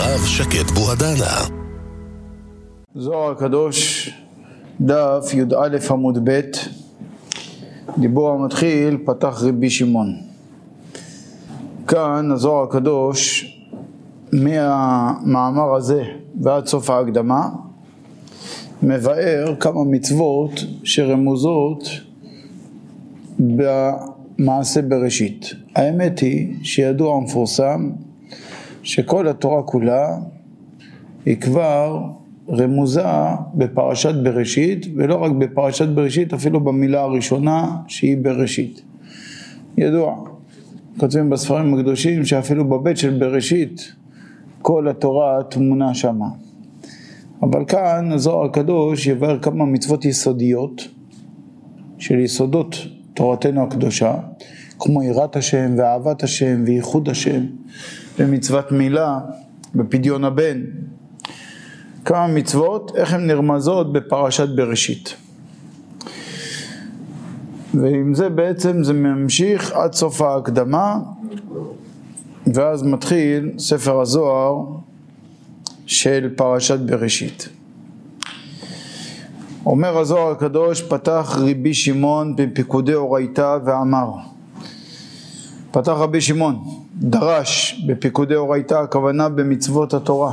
הרב שקד בוהדנה. זוהר הקדוש, דף י"א עמוד ב', דיבור המתחיל, פתח רבי שמעון. כאן הזוהר הקדוש, מהמאמר הזה ועד סוף ההקדמה, מבאר כמה מצוות שרמוזות במעשה בראשית. האמת היא שידוע ומפורסם שכל התורה כולה היא כבר רמוזה בפרשת בראשית, ולא רק בפרשת בראשית, אפילו במילה הראשונה שהיא בראשית. ידוע, כותבים בספרים הקדושים שאפילו בבית של בראשית כל התורה תמונה שמה. אבל כאן הזוהר הקדוש יבאר כמה מצוות יסודיות של יסודות תורתנו הקדושה, כמו יראת השם ואהבת השם וייחוד השם ומצוות מילה בפדיון הבן. כמה מצוות, איך הן נרמזות בפרשת בראשית. ועם זה בעצם זה ממשיך עד סוף ההקדמה, ואז מתחיל ספר הזוהר של פרשת בראשית. אומר הזוהר הקדוש, פתח רבי שמעון בפיקודי אורייתא ואמר. פתח רבי שמעון, דרש בפיקודי אורייתא, הכוונה במצוות התורה.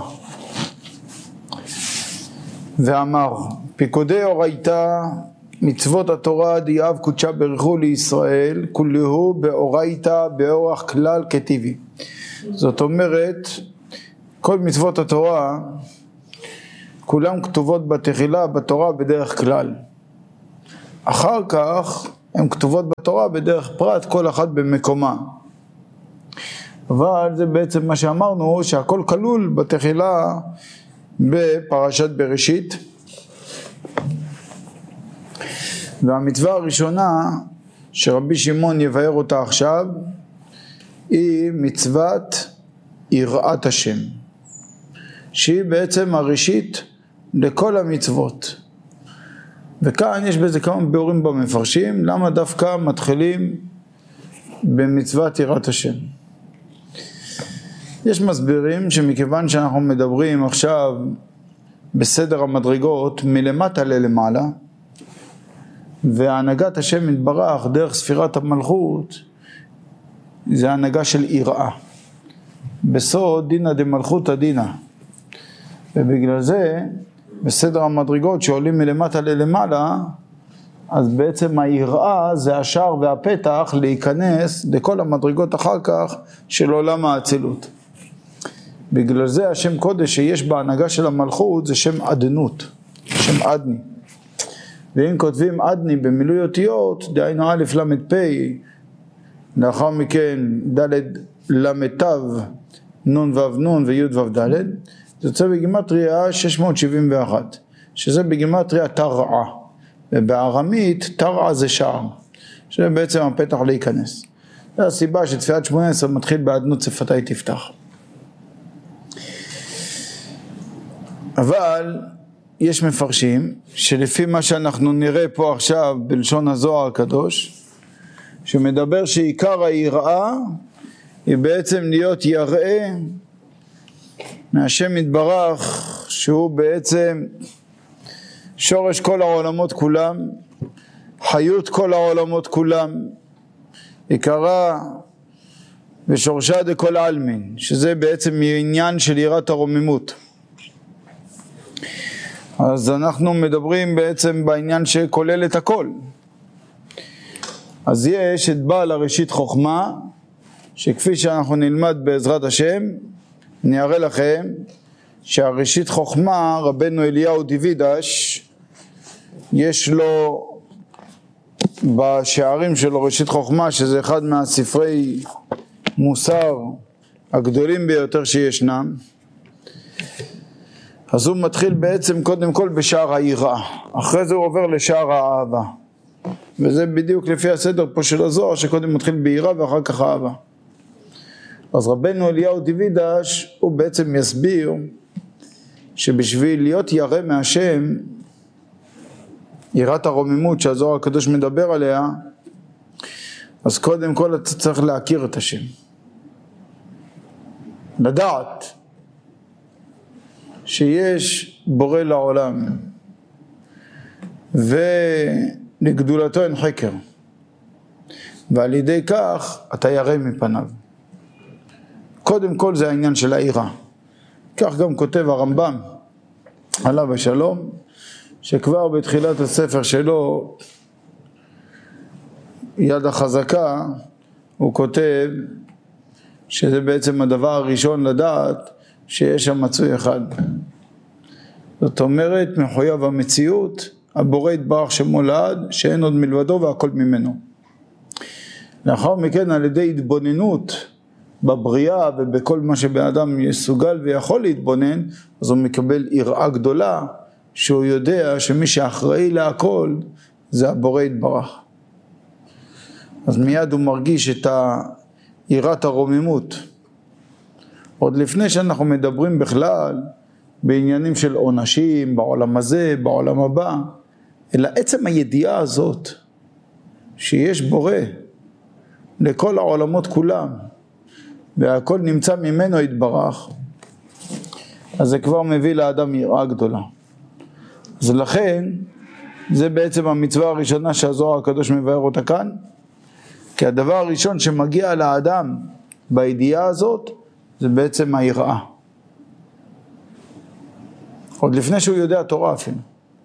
ואמר, פיקודי אורייתא, מצוות התורה דיאב קודשה ברכו לישראל, כולהו באורייתא באורח כלל כתיבי. זאת אומרת, כל מצוות התורה, כולם כתובות בתחילה בתורה בדרך כלל. אחר כך, הן כתובות בתורה בדרך פרט, כל אחת במקומה. אבל זה בעצם מה שאמרנו, שהכל כלול בתחילה בפרשת בראשית. והמצווה הראשונה שרבי שמעון יבאר אותה עכשיו היא מצוות יראת השם, שהיא בעצם הראשית לכל המצוות. וכאן יש בזה כמה ביאורים במפרשים, למה דווקא מתחילים במצוות יראת השם. יש מסבירים שמכיוון שאנחנו מדברים עכשיו בסדר המדרגות מלמטה ללמעלה, והנהגת השם מתברך דרך ספירת המלכות, זה הנהגה של יראה. בסוד דינא דמלכותא דינא. ובגלל זה, בסדר המדרגות שעולים מלמטה ללמעלה, אז בעצם היראה זה השער והפתח להיכנס לכל המדרגות אחר כך של עולם האצילות. בגלל זה השם קודש שיש בהנהגה של המלכות זה שם עדנות, שם עדני. ואם כותבים עדני במילוי אותיות, דהיינו א' למד פ', לאחר מכן ד' למד ת', נ' ו' נ' וי' ו' ד', זה יוצא בגימטריה 671, שזה בגימטריה תרעה, ובארמית תרעה זה שער, שזה בעצם הפתח להיכנס. זו הסיבה שתפילת 18 מתחיל בעדנות שפתי תפתח. אבל יש מפרשים שלפי מה שאנחנו נראה פה עכשיו בלשון הזוהר הקדוש, שמדבר שעיקר היראה היא בעצם להיות יראה מהשם יתברך, שהוא בעצם שורש כל העולמות כולם, חיות כל העולמות כולם, עיקרה ושורשה דכל העלמין, שזה בעצם עניין של יראת הרוממות. אז אנחנו מדברים בעצם בעניין שכולל את הכל. אז יש את בעל הראשית חוכמה, שכפי שאנחנו נלמד בעזרת השם, אני אראה לכם שהראשית חוכמה, רבנו אליהו דיווידש, יש לו בשערים שלו ראשית חוכמה, שזה אחד מהספרי מוסר הגדולים ביותר שישנם. אז הוא מתחיל בעצם קודם כל בשער היראה, אחרי זה הוא עובר לשער האהבה, וזה בדיוק לפי הסדר פה של הזוהר, שקודם מתחיל ביראה ואחר כך אהבה. אז רבנו אליהו דיווידש הוא בעצם יסביר שבשביל להיות ירא מהשם, יראת הרוממות שהזוהר הקדוש מדבר עליה, אז קודם כל אתה צריך להכיר את השם, לדעת שיש בורא לעולם ולגדולתו אין חקר, ועל ידי כך אתה ירא מפניו. קודם כל זה העניין של היראה. כך גם כותב הרמב"ם עליו השלום, שכבר בתחילת הספר שלו יד החזקה הוא כותב שזה בעצם הדבר הראשון לדעת שיש שם מצוי אחד. זאת אומרת מחויב המציאות, הבורא יתברך שמו לעד, שאין עוד מלבדו והכל ממנו. לאחר מכן על ידי התבוננות בבריאה ובכל מה שבאדם יסוגל ויכול להתבונן, אז הוא מקבל יראה גדולה שהוא יודע שמי שאחראי להכל זה הבורא יתברך. אז מיד הוא מרגיש את יראת הרוממות. עוד לפני שאנחנו מדברים בכלל בעניינים של עונשים בעולם הזה, בעולם הבא, אלא עצם הידיעה הזאת שיש בורא לכל העולמות כולם והכל נמצא ממנו יתברך, אז זה כבר מביא לאדם יראה גדולה. אז לכן זה בעצם המצווה הראשונה שהזוהר הקדוש מבאר אותה כאן, כי הדבר הראשון שמגיע לאדם בידיעה הזאת זה בעצם היראה, עוד לפני שהוא יודע תורה אפילו.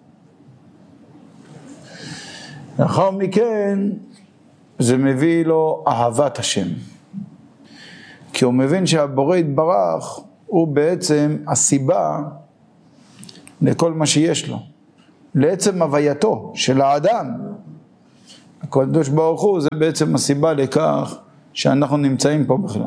לאחר מכן זה מביא לו אהבת השם, כי הוא מבין שהבורא יתברך הוא בעצם הסיבה לכל מה שיש לו, לעצם הווייתו של האדם. הקדוש ברוך הוא זה בעצם הסיבה לכך שאנחנו נמצאים פה בכלל.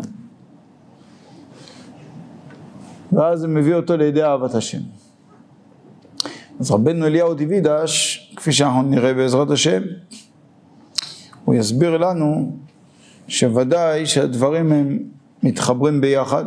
ואז זה מביא אותו לידי אהבת השם. אז רבנו אליהו דיווידש, כפי שאנחנו נראה בעזרת השם, הוא יסביר לנו שוודאי שהדברים הם מתחברים ביחד,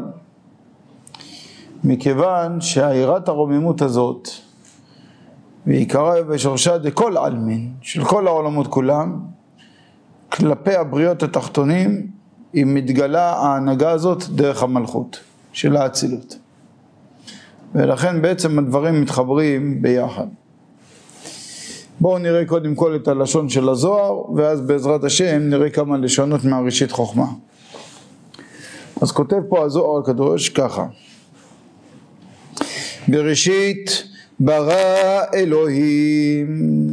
מכיוון שהיראת הרוממות הזאת ועיקרה ושורשה דכל עלמין של כל העולמות כולם כלפי הבריות התחתונים, היא מתגלה ההנהגה הזאת דרך המלכות של האצילות, ולכן בעצם הדברים מתחברים ביחד. בואו נראה קודם כל את הלשון של הזוהר, ואז בעזרת השם נראה כמה לשונות מהראשית חוכמה. אז כותב פה הזוהר הקדוש ככה: בראשית ברא אלוהים,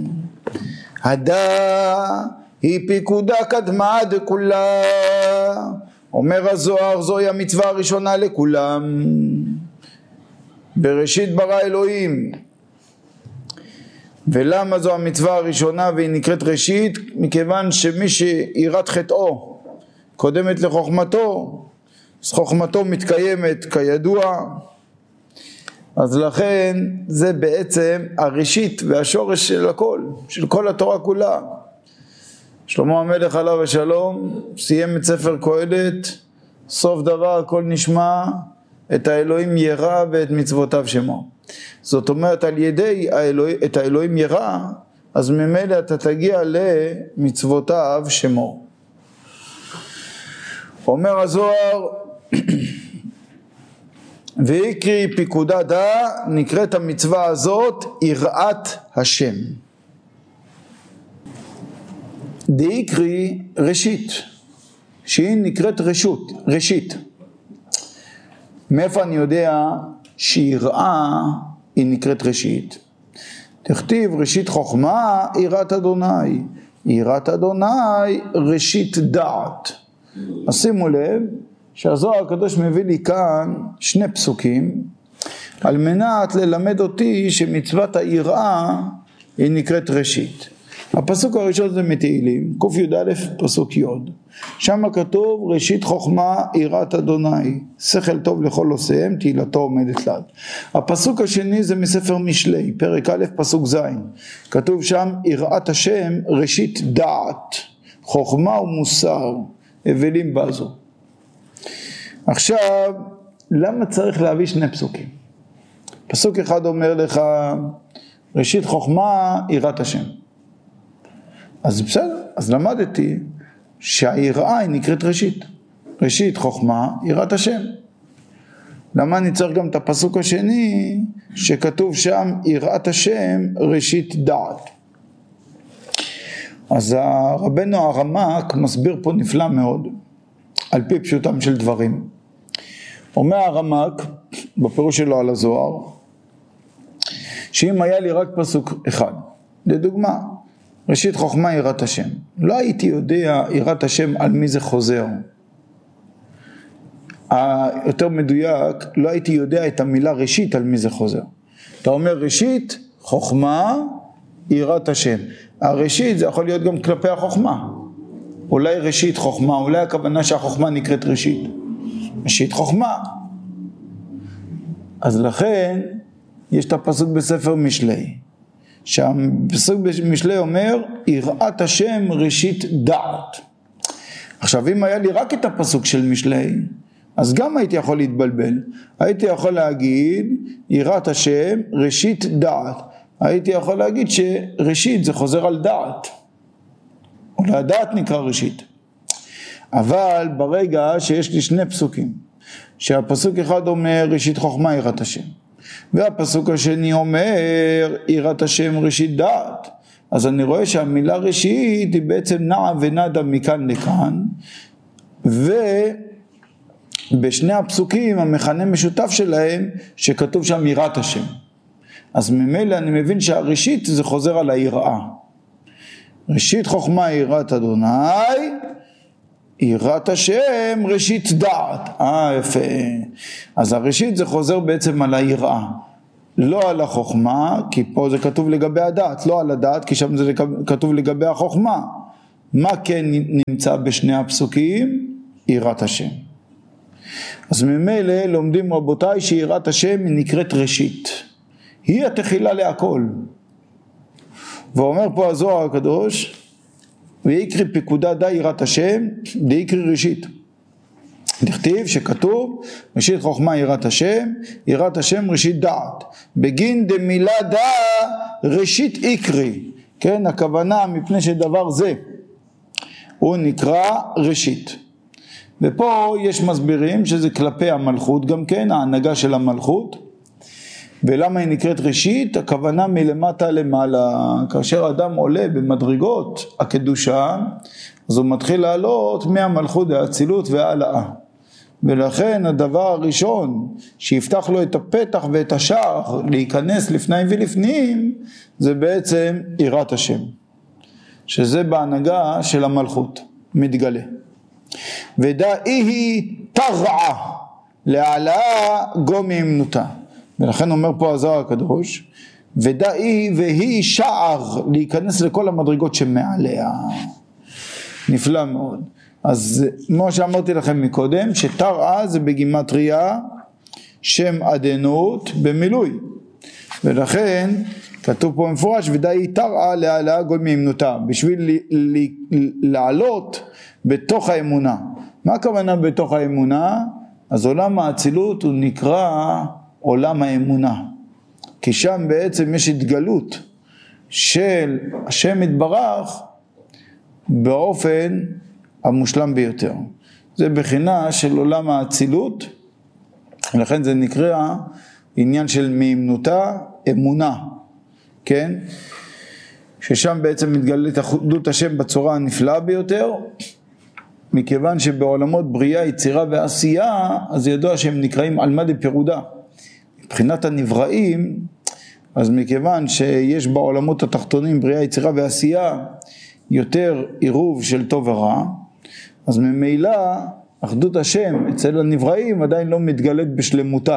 הדה היא פיקודה קדמה דכולה. אומר הזוהר, זוהי המצווה הראשונה לכולם. בראשית ברא אלוהים. ולמה זו המצווה הראשונה והיא נקראת ראשית? מכיוון שמי שיראת חטאו קודמת לחוכמתו, אז חוכמתו מתקיימת כידוע, אז לכן זה בעצם הראשית והשורש של הכל, של כל התורה כולה. שלמה המלך עליו השלום סיים את ספר קהלת, סוף דבר הכל נשמע, את האלוהים ירא ואת מצוותיו שמו. זאת אומרת על ידי את האלוהים ירא, אז ממילא אתה תגיע למצוותיו שמו. אומר הזוהר, ויקרי פיקודה דה, נקראת המצווה הזאת יראת השם. דיקרי ראשית, שהיא נקראת ראשית. מאיפה אני יודע שיראה היא נקראת ראשית? תכתיב ראשית חוכמה יראת אדוני, יראת אדוני ראשית דעת. אז שימו לב שהזוהר הקדוש מביא לי כאן שני פסוקים על מנת ללמד אותי שמצוות היראה היא נקראת ראשית. הפסוק הראשון זה מתהילים, ק"א פסוק י', שם כתוב ראשית חוכמה יראת אדוני, שכל טוב לכל עושיהם, תהילתו עומדת לעד. הפסוק השני זה מספר משלי, פרק א' פסוק ז', כתוב שם יראת השם ראשית דעת, חוכמה ומוסר, הבלים בזו. עכשיו, למה צריך להביא שני פסוקים? פסוק אחד אומר לך ראשית חוכמה יראת השם, אז בסדר, אז למדתי שהיראה היא נקראת ראשית. ראשית חוכמה יראת השם. למה אני צריך גם את הפסוק השני שכתוב שם יראת השם ראשית דעת? אז רבנו הרמ"ק מסביר פה נפלא מאוד על פי פשוטם של דברים. אומר הרמ"ק בפירוש שלו על הזוהר, שאם היה לי רק פסוק אחד, לדוגמה ראשית חוכמה יראת השם, לא הייתי יודע יראת השם על מי זה חוזר. יותר מדויק, לא הייתי יודע את המילה ראשית על מי זה חוזר. אתה אומר ראשית חוכמה יראת השם, הראשית זה יכול להיות גם כלפי החוכמה. אולי ראשית חוכמה, אולי הכוונה שהחוכמה נקראת ראשית, ראשית חוכמה. אז לכן יש את הפסוק בספר משלי, שהפסוק במשלי אומר יראת השם ראשית דעת. עכשיו אם היה לי רק את הפסוק של משלי, אז גם הייתי יכול להתבלבל, הייתי יכול להגיד יראת השם ראשית דעת, הייתי יכול להגיד שראשית זה חוזר על דעת, אולי הדעת נקרא ראשית. אבל ברגע שיש לי שני פסוקים, שהפסוק אחד אומר ראשית חוכמה יראת השם, והפסוק השני אומר יראת השם ראשית דעת, אז אני רואה שהמילה ראשית היא בעצם נעה ונדה מכאן לכאן, ובשני הפסוקים המכנה משותף שלהם שכתוב שם יראת השם. אז ממילא אני מבין שהראשית זה חוזר על היראה. ראשית חוכמה יראת אדוני, יראת השם ראשית דעת. יפה. אז הראשית זה חוזר בעצם על היראה, לא על החוכמה, כי פה זה כתוב לגבי הדעת, לא על הדעת, כי שם זה כתוב לגבי החוכמה. מה כן נמצא בשני הפסוקים? יראת השם. אז ממילא לומדים רבותיי שיראת השם היא נקראת ראשית, היא התחילה להכל. ואומר פה הזוהר הקדוש, ויקרי פקודה די יראת השם, דיקרי ראשית. נכתיב שכתוב, ראשית חוכמה יראת השם ראשית דעת. בגין דמילה דע ראשית יקרי. כן, הכוונה מפני שדבר זה, הוא נקרא ראשית. ופה יש מסבירים שזה כלפי המלכות גם כן, ההנהגה של המלכות. ולמה היא נקראת ראשית? הכוונה מלמטה למעלה. כאשר אדם עולה במדרגות הקדושה, אז הוא מתחיל לעלות מהמלכות האצילות והעלאה. ולכן הדבר הראשון שיפתח לו את הפתח ואת השער להיכנס לפנים ולפנים, זה בעצם יראת השם, שזה בהנהגה של המלכות מתגלה. ודאי תרעה להעלאה גומי אמנותה. ולכן אומר פה הזוהר הקדוש, ודאי והיא שער להיכנס לכל המדרגות שמעליה. נפלא מאוד. אז כמו שאמרתי לכם מקודם, שתרעה זה בגימטריה שם עדנות במילוי, ולכן כתוב פה מפורש ודאי תרעה להעלאה גומי אמנותה, בשביל לעלות בתוך האמונה. מה הכוונה בתוך האמונה? אז עולם האצילות הוא נקרא עולם האמונה, כי שם בעצם יש התגלות של השם יתברך באופן המושלם ביותר. זה בחינה של עולם האצילות, לכן זה נקרא עניין של מאמנותה אמונה, כן? ששם בעצם מתגלית אחדות השם בצורה הנפלאה ביותר, מכיוון שבעולמות בריאה, יצירה ועשייה, אז ידוע שהם נקראים עלמא דפירודה. מבחינת הנבראים, אז מכיוון שיש בעולמות התחתונים בריאה, יצירה ועשייה יותר עירוב של טוב ורע, אז ממילא אחדות השם אצל הנבראים עדיין לא מתגלית בשלמותה.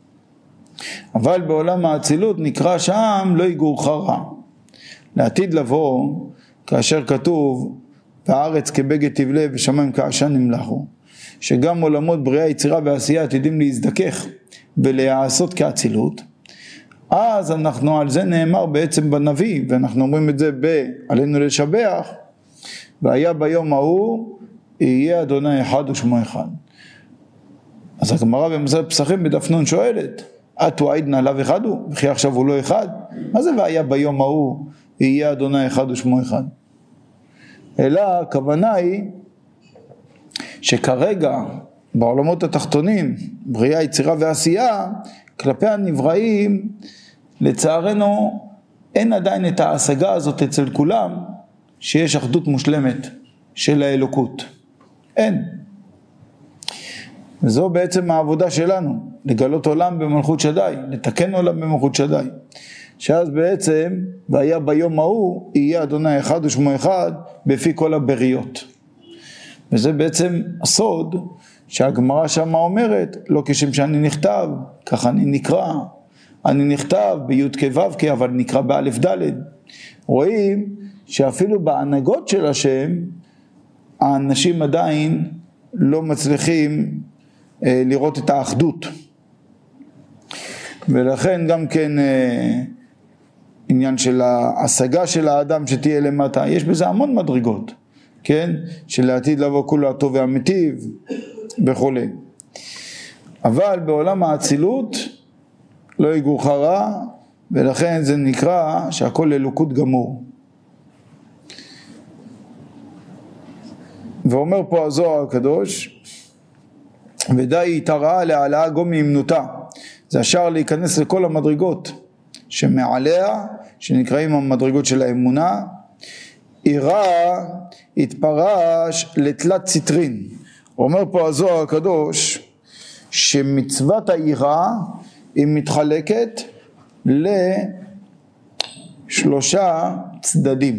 אבל בעולם האצילות נקרא שם לא יגורך רע. לעתיד לבוא, כאשר כתוב והארץ כבגד תבלה ושמיים כעשן נמלחו, שגם עולמות בריאה, יצירה ועשייה עתידים להזדכך ולהיעשות כאצילות, אז אנחנו על זה נאמר בעצם בנביא, ואנחנו אומרים את זה עלינו לשבח, והיה ביום ההוא יהיה אדוני אחד ושמו אחד. אז הגמרא במסכת פסחים בדף נ' שואלת, אתו עידנא לאו אחד הוא, וכי עכשיו הוא לא אחד? מה זה והיה ביום ההוא יהיה אדוני אחד ושמו אחד? אלא הכוונה היא שכרגע בעולמות התחתונים, בריאה, יצירה ועשייה, כלפי הנבראים, לצערנו, אין עדיין את ההשגה הזאת אצל כולם, שיש אחדות מושלמת של האלוקות. אין. וזו בעצם העבודה שלנו, לגלות עולם במלכות שדי, לתקן עולם במלכות שדי. שאז בעצם, והיה ביום ההוא, יהיה אדוני אחד ושמו אחד, בפי כל הבריות. וזה בעצם הסוד, שהגמרא שמה אומרת, לא כשם שאני נכתב, ככה אני נקרא. אני נכתב בי' כו' אבל נקרא באלף ד'. רואים שאפילו בהנהגות של השם, האנשים עדיין לא מצליחים לראות את האחדות. ולכן גם כן עניין של ההשגה של האדם שתהיה למטה, יש בזה המון מדרגות, כן? שלעתיד לבוא כולו הטוב והמיטיב וכו'. אבל בעולם האצילות לא יגורך רע, ולכן זה נקרא שהכל אלוקות גמור. ואומר פה הזוהר הקדוש, ודי התראה להעלאה גו מאמנותה. זה השאר להיכנס לכל המדרגות שמעליה, שנקראים המדרגות של האמונה. עירה התפרש לתלת ציטרין. אומר פה הזוהר הקדוש, שמצוות העירה היא מתחלקת לשלושה צדדים.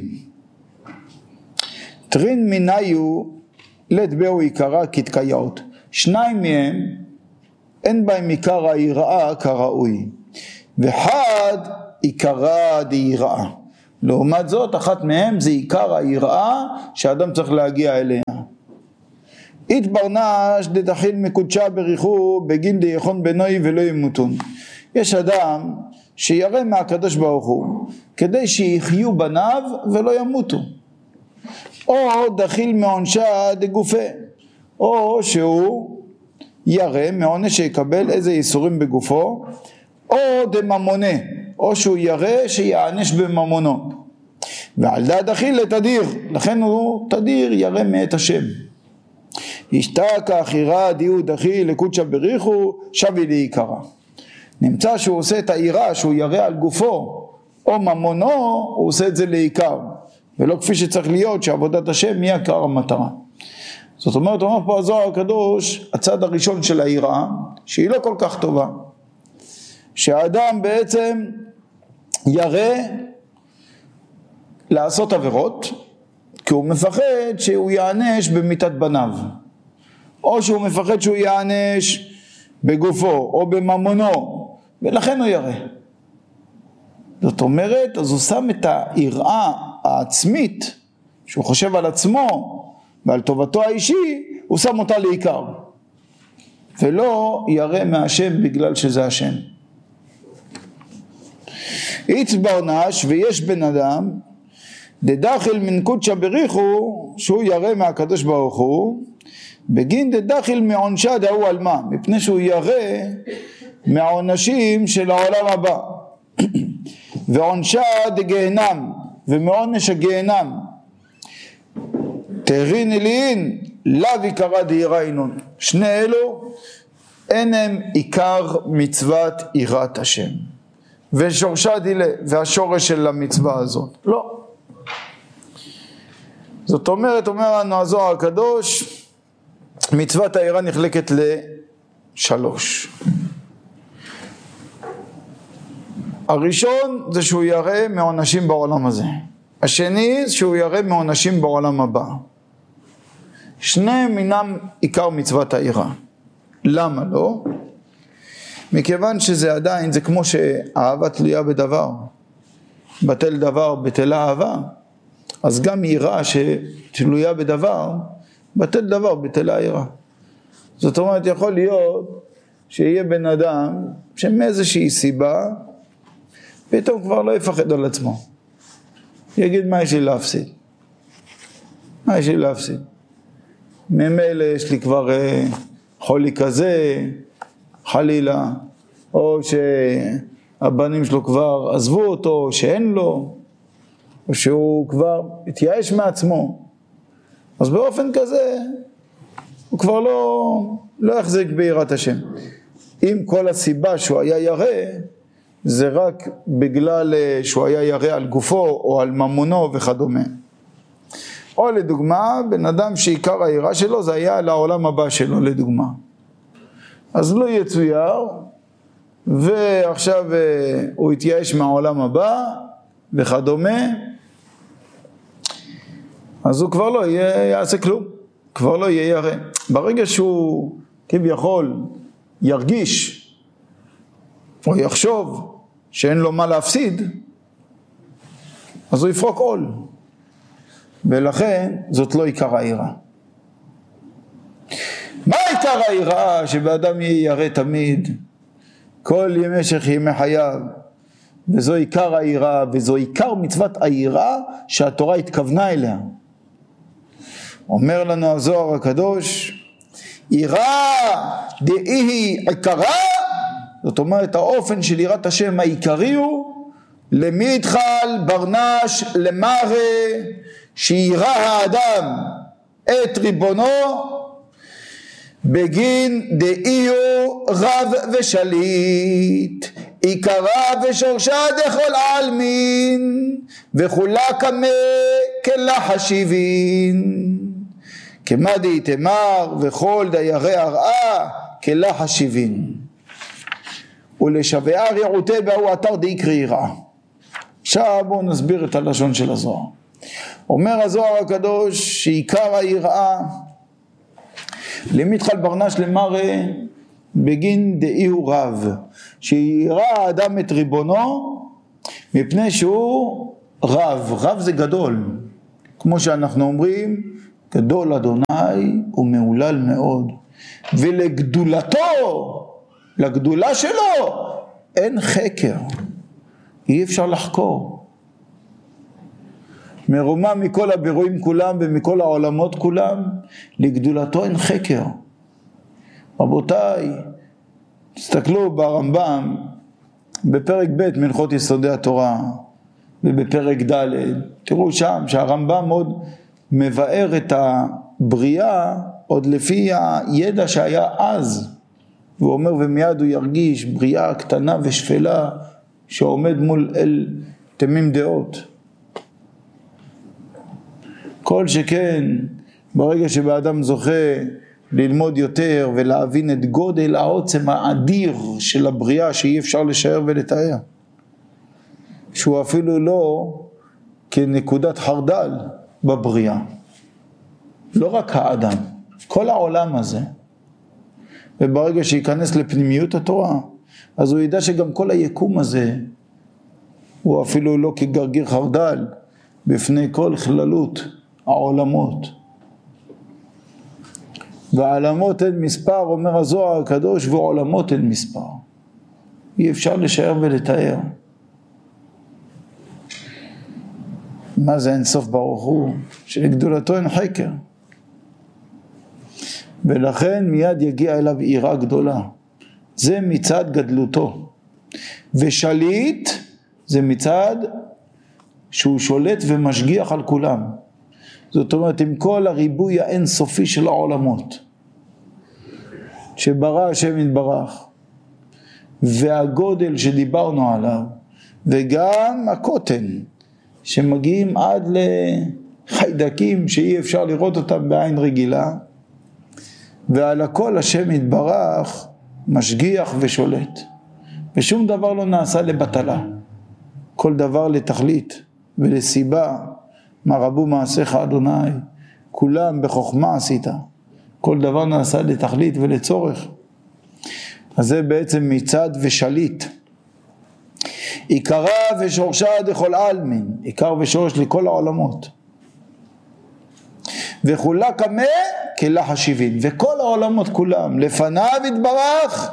טרין מיניו לטבעו עיקרה כתקיות. שניים מהם אין בהם עיקר היראה כראוי, וחד עיקרה דיראה. לעומת זאת, אחת מהם זה עיקר היראה שהאדם צריך להגיע אליה. התברנש דתחיל מקודשה בריחו בגין דיכון בנוי ולא ימותון. יש אדם שירא מהקדוש ברוך הוא כדי שיחיו בניו ולא ימותו, או דחיל מעונשה דגופה, או שהוא ירא מעונש שיקבל איזה איסורים בגופו, או דממונה, או שהוא ירא שיענש בממונו. ועל דעת דחיל לתדיר, לכן הוא תדיר ירא מאת השם. ישתקח יראה דיהו דחיל לקודשה בריחו שבי לעיקרה. נמצא שהוא עושה את העירה שהוא ירא על גופו או ממונו, הוא עושה את זה לעיקר, ולא כפי שצריך להיות שעבודת השם היא עיקר המטרה. זאת אומרת, אומר פה הזוהר הקדוש, הצד הראשון של העירה, שהיא לא כל כך טובה, שהאדם בעצם ירא לעשות עבירות, כי הוא מפחד שהוא יענש במיתת בניו, או שהוא מפחד שהוא יענש בגופו או בממונו, ולכן הוא ירא. זאת אומרת, אז הוא שם את היראה העצמית, שהוא חושב על עצמו ועל טובתו האישי, הוא שם אותה לעיקר, ולא ירא מהשם בגלל שזה השם. התברנש, ויש בן אדם דדחיל מן קודשה בריחו, שהוא ירא מהקדוש ברוך הוא, בגין דדחיל מעונשה דהו על מה? מפני שהוא ירא מהעונשים של העולם הבא. ועונשה דגהנם, ומעונש הגהנם. תרין אלין, לאו עיקרה דיראה אינון. שני אלו, אין הם עיקר מצוות יראת השם. ושורשה דילה, והשורש של המצווה הזאת. לא. זאת אומרת, אומר לנו הזוהר הקדוש, מצוות היראה נחלקת לשלוש. הראשון זה שהוא ירא מעונשים בעולם הזה. השני זה שהוא ירא מעונשים בעולם הבא. שניהם אינם עיקר מצוות היראה. למה לא? מכיוון שזה עדיין, זה כמו שאהבה תלויה בדבר. בטל דבר, בטלה אהבה. אז גם יראה שתלויה בדבר, בטל דבר, בטלה יראה. זאת אומרת, יכול להיות שיהיה בן אדם שמאיזושהי סיבה, פתאום כבר לא יפחד על עצמו. יגיד, מה יש לי להפסיד? מה יש לי להפסיד? ממילא יש לי כבר חולי כזה, חלילה, או שהבנים שלו כבר עזבו אותו, או שאין לו, או שהוא כבר התייאש מעצמו. אז באופן כזה, הוא כבר לא יחזיק ביראת השם. אם כל הסיבה שהוא היה ירא, זה רק בגלל שהוא היה ירא על גופו או על ממונו וכדומה. או לדוגמה, בן אדם שעיקר היראה שלו זה היה לעולם הבא שלו לדוגמה. אז לא יצויר, ועכשיו הוא יתייאש מהעולם הבא וכדומה, אז הוא כבר לא יעשה כלום, כבר לא יהיה ירא. ברגע שהוא כביכול ירגיש או יחשוב שאין לו מה להפסיד, אז הוא יפרוק עול, ולכן זאת לא עיקר היראה. מה עיקר היראה? שבאדם יהיה ירא תמיד כל ימשך ימי חייו, וזו עיקר היראה, וזו עיקר מצוות היראה שהתורה התכוונה אליה. אומר לנו הזוהר הקדוש, יראה דאי עיקרה, זאת אומרת האופן של יראת השם העיקרי הוא למיתחל ברנש למראה, שירא האדם את ריבונו בגין דאיו רב ושליט, עיקרה ושורשה דכל עלמין, וכולה כמה כלחשיבין, כמה דאיתמר וכל דיירי הרעה כלחשיבין, ולשבעה רעותי באו אתר דאיקרי יראה. עכשיו בואו נסביר את הלשון של הזוהר. אומר הזוהר הקדוש שעיקר היראה למיתחל ברנש למראה בגין דאיהו רב, שירא האדם את ריבונו מפני שהוא רב. רב זה גדול, כמו שאנחנו אומרים, גדול אדוני ומהולל מאוד, ולגדולתו, לגדולה שלו אין חקר, אי אפשר לחקור. מרומה מכל הבירואים כולם ומכל העולמות כולם, לגדולתו אין חקר. רבותיי, תסתכלו ברמב"ם בפרק ב' מלכות יסודי התורה ובפרק ד', תראו שם שהרמב"ם מאוד מבאר את הבריאה עוד לפי הידע שהיה אז. והוא אומר ומיד הוא ירגיש בריאה קטנה ושפלה שעומד מול אל תמים דעות. כל שכן ברגע שבאדם זוכה ללמוד יותר ולהבין את גודל העוצם האדיר של הבריאה שאי אפשר לשער ולתאר, שהוא אפילו לא כנקודת חרדל בבריאה, לא רק האדם, כל העולם הזה. וברגע שיכנס לפנימיות התורה, אז הוא ידע שגם כל היקום הזה הוא אפילו לא כגרגיר חרדל בפני כל כללות העולמות. והעולמות אין מספר, אומר הזוהר הקדוש, ועולמות אין מספר, אי אפשר לשער ולתאר. מה זה אין סוף ברוך הוא? שלגדולתו אין חקר, ולכן מיד יגיע אליו יראה גדולה. זה מצד גדלותו. ושליט זה מצד שהוא שולט ומשגיח על כולם. זאת אומרת, עם כל הריבוי האינסופי של העולמות שברא השם יתברך, והגודל שדיברנו עליו, וגם הקוטן שמגיעים עד לחיידקים שאי אפשר לראות אותם בעין רגילה, ועל הכל השם יתברך משגיח ושולט, ושום דבר לא נעשה לבטלה, כל דבר לתכלית ולסיבה. מה רבו מעשיך אדוני, כולם בחוכמה עשית, כל דבר נעשה לתכלית ולצורך. אז זה בעצם מצד ושליט. עיקרה ושורשה דכל עלמין, עיקר ושורש לכל העולמות, וכולה כמה כלחשיבין, וכל העולמות כולם לפניו יתברך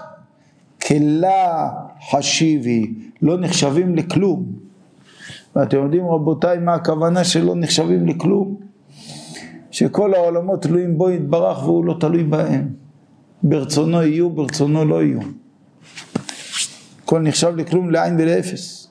כלחשיבי, לא נחשבים לכלום. ואתם יודעים רבותיי מה הכוונה שלא נחשבים לכלום? שכל העולמות תלויים בו יתברך והוא לא תלוי בהם, ברצונו יהיו ברצונו לא יהיו, הכל נחשב לכלום, לעין ולאפס.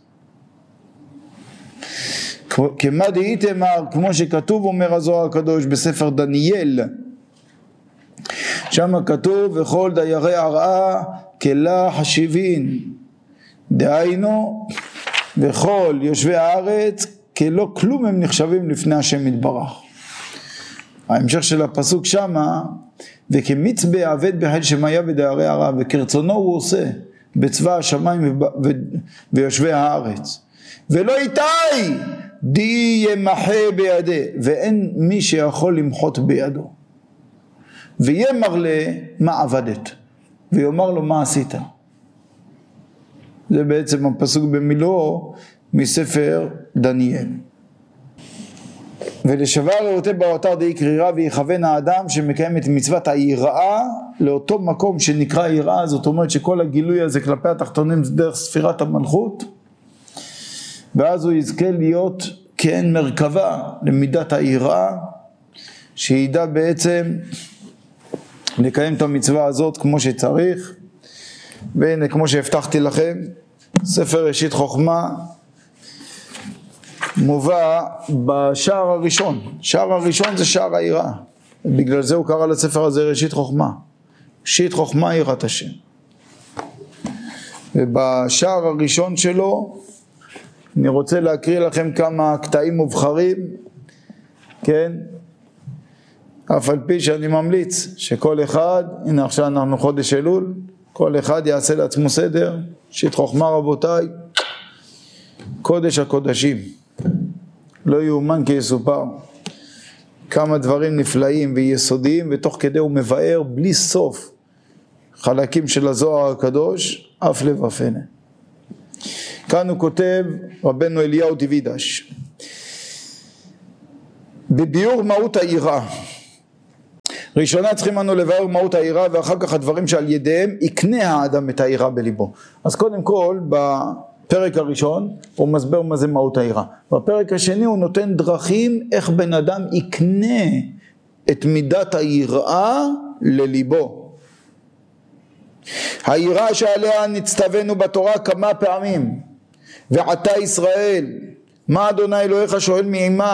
כמה דאיתמר, כמו שכתוב אומר הזוהר הקדוש בספר דניאל, שם כתוב וכל דיירי ארעה כלה חשיבין, דהיינו וכל יושבי הארץ כלא כלום הם נחשבים לפני השם יתברך. ההמשך של הפסוק שמה, וכמצבע עבד בחיל שמאיה ודיירי ארעה, וכרצונו הוא עושה בצבא השמיים ויושבי הארץ, ולא איתי די ימחה בידי, ואין מי שיכול למחות בידו. ויאמר לה מה עבדת, ויאמר לו מה עשית. זה בעצם הפסוק במילואו מספר דניאל. ולשבר ראותי באתר די קרירה, ויכוון האדם שמקיים את מצוות היראה לאותו מקום שנקרא יראה. זאת אומרת שכל הגילוי הזה כלפי התחתונים זה דרך ספירת המלכות, ואז הוא יזכה להיות כאין מרכבה למידת היראה, שידע בעצם לקיים את המצווה הזאת כמו שצריך. והנה, כמו שהבטחתי לכם, ספר ראשית חוכמה מובא בשער הראשון. שער הראשון זה שער היראה, בגלל זה הוא קרא לספר הזה ראשית חוכמה. ראשית חוכמה יראת השם. ובשער הראשון שלו אני רוצה להקריא לכם כמה קטעים מובחרים, כן? אף על פי שאני ממליץ שכל אחד, הנה עכשיו אנחנו חודש אלול, כל אחד יעשה לעצמו סדר. ראשית חוכמה רבותיי, קודש הקודשים, לא יאומן כי יסופר. כמה דברים נפלאים ויסודיים, ותוך כדי הוא מבאר בלי סוף חלקים של הזוהר הקדוש, אף לב אפנה. כאן הוא כותב רבנו אליהו דוידש, בביאור מהות היראה. ראשונה צריכים לנו לבאר מהות היראה, ואחר כך הדברים שעל ידיהם יקנה האדם את היראה בליבו. אז קודם כל בפרק הראשון הוא מסבר מה זה מהות היראה, בפרק השני הוא נותן דרכים איך בן אדם יקנה את מידת היראה לליבו. היראה שעליה נצטווינו בתורה כמה פעמים, ועתה ישראל מה אדוני אלוהיך שואל מעמה,